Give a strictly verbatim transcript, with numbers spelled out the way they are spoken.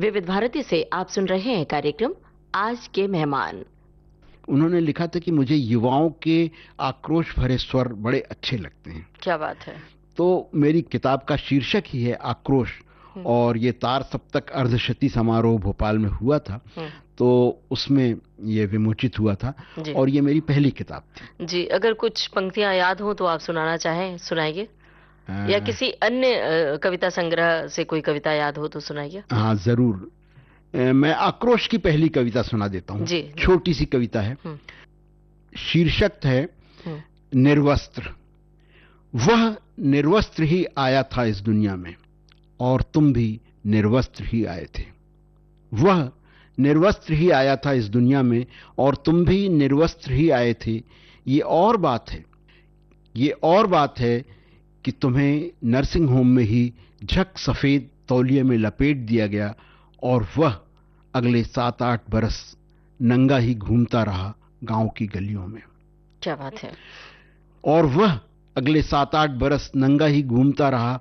विविध भारती से आप सुन रहे हैं कार्यक्रम आज के मेहमान। उन्होंने लिखा था कि मुझे युवाओं के आक्रोश भरे स्वर बड़े अच्छे लगते हैं। क्या बात है। तो मेरी किताब का शीर्षक ही है आक्रोश, और ये तार सप्तक अर्धशती समारोह भोपाल में हुआ था, तो उसमें ये विमोचित हुआ था और ये मेरी पहली किताब थी। जी, अगर कुछ पंक्तियां याद हो तो आप सुनाना चाहें, सुनाइए। या किसी अन्य कविता संग्रह से कोई कविता याद हो तो सुनाइए। हाँ जरूर, मैं आक्रोश की पहली कविता सुना देता हूँ। छोटी सी कविता है, शीर्षक है निर्वस्त्र। वह निर्वस्त्र ही आया था इस दुनिया में और तुम भी निर्वस्त्र ही आए थे। वह निर्वस्त्र ही आया था इस दुनिया में और तुम भी निर्वस्त्र ही आए थे। ये और बात है, ये और बात है कि तुम्हें नर्सिंग होम में ही झक सफेद तौलिए में लपेट दिया गया और वह अगले सात आठ बरस नंगा ही घूमता रहा गांव की गलियों में। क्या बात है। और वह अगले सात आठ बरस नंगा ही घूमता रहा